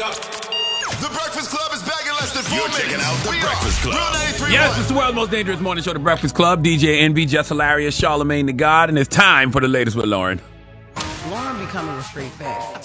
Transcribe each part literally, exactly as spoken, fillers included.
up. The Breakfast Club is back in less than four You're minutes. checking out The We Breakfast are Club. Real ninety-three Yes, point one. it's the world's most dangerous morning show, The Breakfast Club. D J Envy, Jess Hilarious, Charlamagne the God, and it's time for the latest with Lauren. Lauren becoming a straight fact.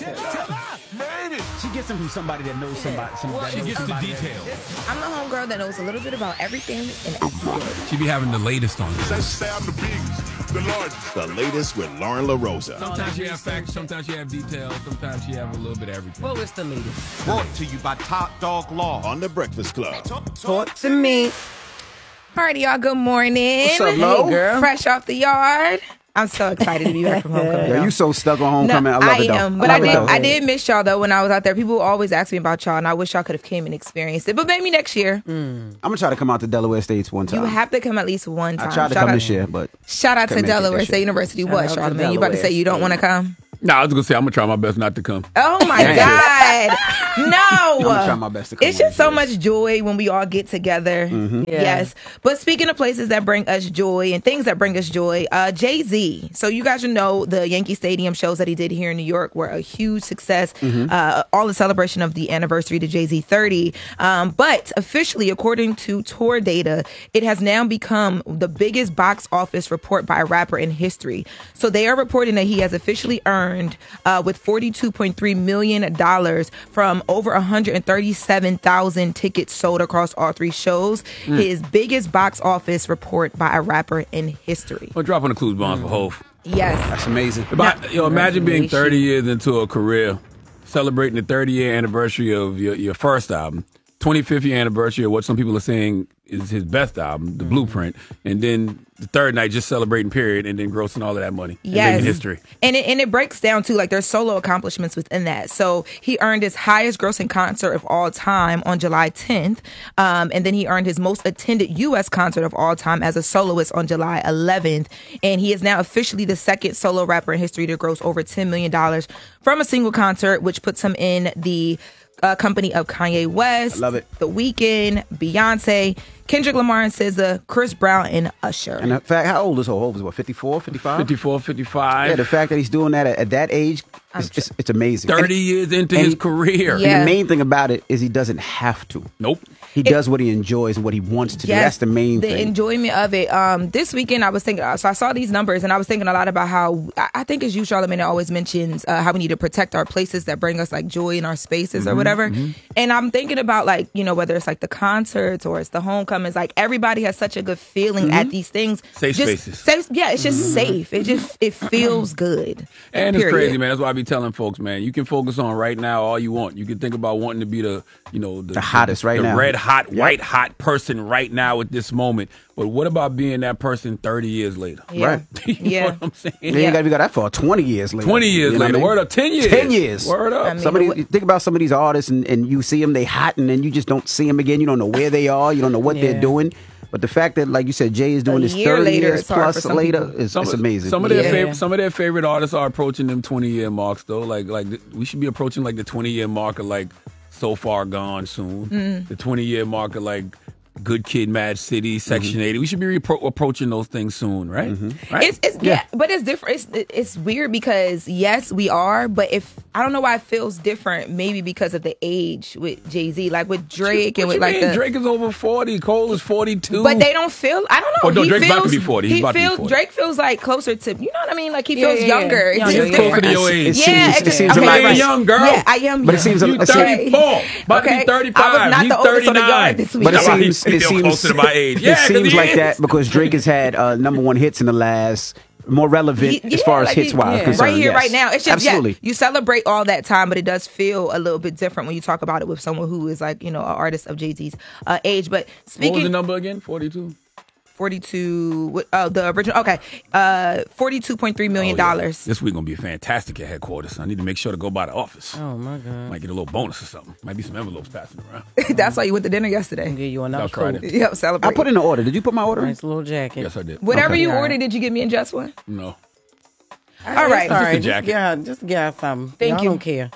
She gets them from somebody that knows somebody. somebody that She knows gets the somebody details. I'm the homegirl that knows a little bit about everything and everything. She be having the latest on this. Let's say I'm the biggest, the largest. The latest with Lauren LaRosa. Sometimes you have facts, sometimes you have details, sometimes you have a little bit of everything. What was the latest? Brought to you by Top Dog Law. On The Breakfast Club. Talk to me. Alrighty, y'all. Good morning. What's up, Lo? Hey, girl. Fresh off the yard. I'm so excited to be back from homecoming. Yeah, you so stuck on homecoming. I love I it though. am, but I, love it, did. though. I did miss y'all though when I was out there. People always ask me about y'all, and I wish y'all could have came and experienced it. But maybe next year. I'm gonna try to come out to Delaware States one time. You have to come at least one time. I tried to Shout come out, this year, but Shout out to couldn't make it Delaware this State year. University. Shout What, out to Charlamagne? You about to Delaware say you don't State. want to come? No, I was going to say, I'm going to try my best not to come. Oh my God. No. I'm gonna try my best to come It's one just so day. much joy when we all get together. Mm-hmm. Yeah. Yes. But speaking of places that bring us joy and things that bring us joy, uh, Jay-Z. So you guys should know the Yankee Stadium shows that he did here in New York were a huge success. Mm-hmm. Uh, all the celebration of the anniversary to Jay-Z thirty. Um, but officially, according to tour data, it has now become the biggest box office report by a rapper in history. So they are reporting that he has officially earned uh, with forty-two point three million dollars from over one hundred thirty-seven thousand tickets sold across all three shows. Mm. His biggest box office report by a rapper in history. Well, dropping the clues bombs for Hov. Yes. That's amazing. But, you know, imagine being thirty years into a career, celebrating the thirty-year anniversary of your, your first album, twenty-fifth year anniversary of what some people are saying is his best album, The Blueprint, and then the third night just celebrating period, and then grossing all of that money. And Yes. making history. And it, and it breaks down to like there's solo accomplishments within that. So he earned his highest grossing concert of all time on July tenth. Um, and then he earned his most attended U S concert of all time as a soloist on July eleventh. And he is now officially the second solo rapper in history to gross over ten million dollars from a single concert, which puts him in the uh, company of Kanye West, I love it. The Weeknd, Beyonce, Kendrick Lamar and S Z A, Chris Brown, and Usher. And the fact, how old is Hov? Is what, fifty-four, fifty-five? fifty-four, fifty-five. Yeah, the fact that he's doing that at, at that age, it's, it's, it's amazing. thirty And, years into and his he- career. Yeah. and the main thing about it is he doesn't have to. Nope. He does what he enjoys and what he wants to do. Yes, That's the main the thing. enjoyment of it. Um, this weekend, I was thinking. So I saw these numbers, and I was thinking a lot about how I I think, as you, Charlamagne, always mentions uh, how we need to protect our places that bring us like joy in our spaces Mm-hmm, or whatever. And I'm thinking about like you know whether it's like the concerts or it's the homecomings. Like everybody has such a good feeling Mm-hmm. at these things. Safe Just spaces. Safe, yeah, it's just safe. It just it feels good. And it's Period. crazy, man. That's why I be telling folks, man. You can focus on right now all you want. You can think about wanting to be the, you know, the, The hottest right the now. red hot, Yep. white hot person right now at this moment. But what about being that person thirty years later? Yeah. Right. you Yeah. know what I'm saying? You ain't got to be got that for twenty years later. Twenty years You know what later. I mean? Word up. Ten years. Ten years. Word up. I mean, Somebody what- you think about some of these artists and, and you see them, they hot, and then you just don't see them again. You don't know where they are. You don't know what Yeah. they're doing. But the fact that, like you said, Jay is doing A this year thirty later, years it's hard for plus some later, people. is Some, it's amazing. Some of their Yeah. favorite, some of their favorite artists are approaching them twenty year marks though. Like, like th- we should be approaching like the twenty year mark of like So Far Gone soon. Mm. The twenty year mark of like Good Kid, Mad City, Section eighty. We should be repro- approaching those things soon, right? Right. It's, it's yeah. but it's different. It's it's weird because yes, we are, but if I don't know why it feels different. Maybe because of the age with Jay Z, like with Drake What and with you like mean? the. Drake is over forty. Cole is forty-two. But they don't feel. I don't know. Oh, no, he Drake's feels, about to be forty. He's he about to be feels forty. Drake feels like closer to. You know what I mean? Like he Yeah, feels yeah, yeah. younger. It's Younger, just yeah. Closer to different. your It age. seems- Yeah, it it's- seems okay, like- You're a right. young girl. Yeah, I am. But it young. seems a- You it seems- thirty-four. About to Okay. be thirty-five. I was not He's the oldest on the thirty-nine. yard this week. But it That's why seems, he's it still seems, closer to my age. Yeah, it 'cause seems he like is. that because Drake has had uh, number one hits in the last, more relevant He- as yeah, far as like hits he- wise yeah. concerned. right here, yes. right now. It's just absolutely. yeah, you celebrate all that time, but it does feel a little bit different when you talk about it with someone who is like you know an artist of Jay Z's uh, age. But What was the speaking number again? forty-two. forty-two, what- uh, the original, okay, uh, forty-two point three million Oh, yeah. dollars. This week gonna be fantastic at headquarters. I need to make sure to go by the office. Oh my God. Might get a little bonus or something. Might be some envelopes passing around. That's why you went to dinner yesterday. Give you another That's Friday. coat. Yep, celebrate. I put in the order. Did you put my order in? Nice little jacket. Yes, I did. Whatever Okay. you All right. ordered, did you get me and Jess one? No. All right. All right. jacket. Just get her, just get her something. Thank Y'all you. don't care.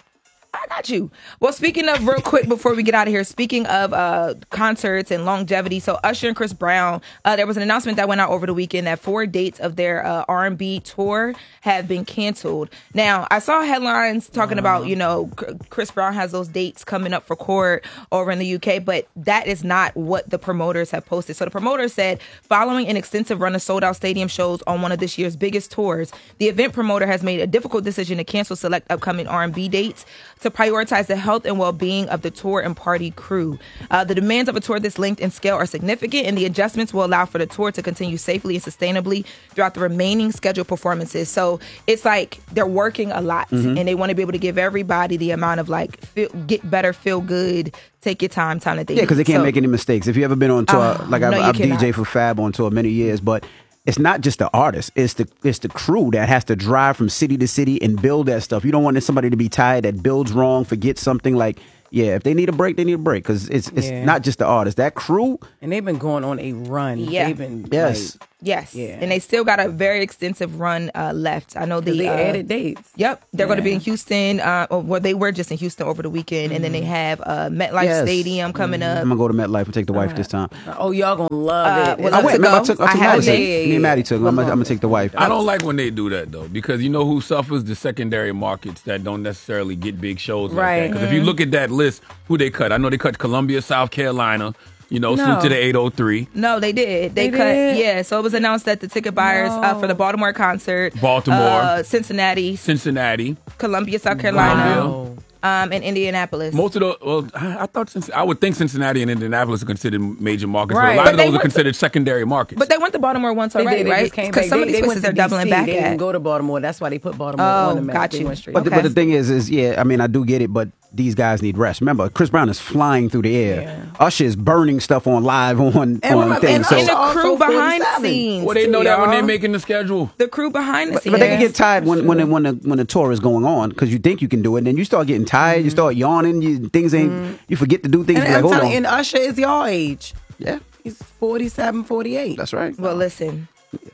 I got you. Well, speaking of, real quick before we get out of here, speaking of uh, concerts and longevity, so Usher and Chris Brown, uh, there was an announcement that went out over the weekend that four dates of their uh, R and B tour have been canceled. Now, I saw headlines talking uh-huh. about, you know, Chris Brown has those dates coming up for court over in the U K, but that is not what the promoters have posted. So the promoters said, following an extensive run of sold-out stadium shows on one of this year's biggest tours, the event promoter has made a difficult decision to cancel select upcoming R and B dates to prioritize the health and well-being of the tour and party crew. Uh, the demands of a tour this length and scale are significant, and the adjustments will allow for the tour to continue safely and sustainably throughout the remaining scheduled performances. So it's like they're working a lot, mm-hmm. and they want to be able to give everybody the amount of like feel, get better, feel good, take your time, time that they Yeah, because they can't so, make any mistakes. If you ever been on tour, uh, like no, I've, I've D J for Fab on tour many years, but it's not just the artist. It's the it's the crew that has to drive from city to city and build that stuff. You don't want somebody to be tired that builds wrong, forgets something. Like, yeah, if they need a break, they need a break because it's it's Yeah. not just the artist. That crew. And they've been going on a run. Yeah. They've been, Yes. like, Yes, Yeah. and they still got a very extensive run uh, left. I know the they uh, added dates. Yep, they're going to be Yeah. in Houston. Uh, or well, they were just in Houston over the weekend, mm-hmm. and then they have uh, MetLife Yes. Stadium coming Mm-hmm. up. I'm gonna go to MetLife and take the wife this time. Oh, y'all gonna love Uh, it. well, I Let's went. go. Remember, I took, I I took had Maddie. a to- date. Me and Maddie took. I'm, I'm gonna take the wife. I don't like when they do that though, because you know who suffers? The secondary markets that don't necessarily get big shows like Right. that. Because if you look at that list, who they cut? I know they cut Columbia, South Carolina. You know, No. salute to the eight oh three. No, they did. They, They cut. did? Yeah, so it was announced that the ticket buyers uh, for the Baltimore concert, Baltimore. uh, Cincinnati, Cincinnati. Columbia, South Carolina, Columbia. um, and Indianapolis. Most of the, well, I, I thought, Cinc- I would think Cincinnati and Indianapolis are considered major markets, Right. but a lot But of they those are went to- considered secondary markets. But they went to Baltimore once They already, did. They right? just came Because back. some They, of these they places went to they're doubling D C. back They didn't at. go to Baltimore. That's why they put Baltimore Oh, on the map. got They you. went straight But, the, Okay. but the thing is, is yeah, I mean, I do get it, but these guys need rest. Remember, Chris Brown is flying through the air. Yeah. Usher is burning stuff on live on, And on remember- things. and So, And the Also crew behind the forty-seven. scenes. well, they too, know that when y'all. they're making the schedule. the crew behind the but, scenes. but they can get tired when when the, when the when the tour is going on because you think you can do it, and then you start getting tired, you start yawning, you things ain't, you forget to do things. And You're I'm like, hold telling you, on, and Usher is your age. yeah, He's forty-seven, forty-eight. that's right. Well, listen.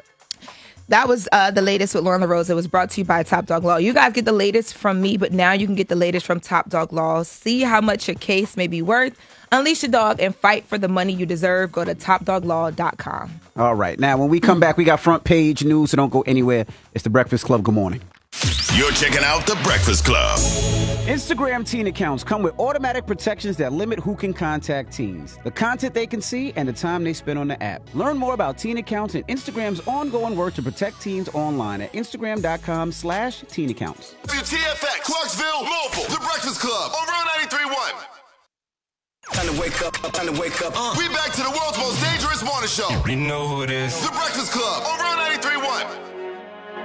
That was uh, the latest with Lauren LaRosa. It was brought to you by Top Dog Law. You guys get the latest from me, but now you can get the latest from Top Dog Law. See how much your case may be worth. Unleash your dog and fight for the money you deserve. Go to top dog law dot com. All right, now when we come back, we got front page news, so don't go anywhere. It's the Breakfast Club. Good morning. You're checking out The Breakfast Club. Instagram teen accounts come with automatic protections that limit who can contact teens, the content they can see, and the time they spend on the app. Learn more about teen accounts and Instagram's ongoing work to protect teens online at instagram.com slash teen accounts. W T F X, Clarksville, Louisville, The Breakfast Club on Real ninety-three point one. Time to wake up, time to wake up. Uh. We back to the world's most dangerous morning show. You know who it is. The Breakfast Club on Real ninety-three point one.